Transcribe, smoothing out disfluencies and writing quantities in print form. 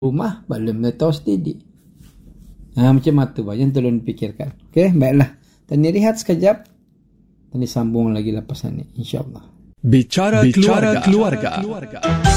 rumah belum tahu sendiri. Macam tu bah, yang tolong fikirkan. Okey, baiklah. Tani rehat sekejap. Tani sambung lagi lepas ni, insya-Allah. Bicara keluarga.